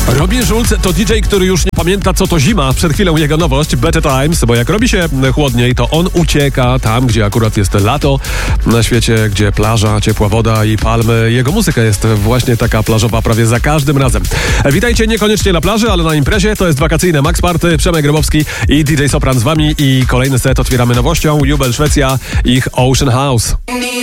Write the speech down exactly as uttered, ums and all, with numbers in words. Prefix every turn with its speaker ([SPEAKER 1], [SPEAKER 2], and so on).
[SPEAKER 1] Robin Schulz to D J, który już nie pamięta, co to zima. Przed chwilą jego nowość Better Times, bo jak robi się chłodniej, to on ucieka tam, gdzie akurat jest lato, na świecie, gdzie plaża, ciepła woda i palmy. Jego muzyka jest właśnie taka plażowa prawie za każdym razem. Witajcie niekoniecznie na plaży, ale na imprezie. To jest wakacyjne Max Party, Przemek Grybowski i D J Sopran z wami. I kolejny set otwieramy nowością. Jubel Szwecja, ich Ocean House.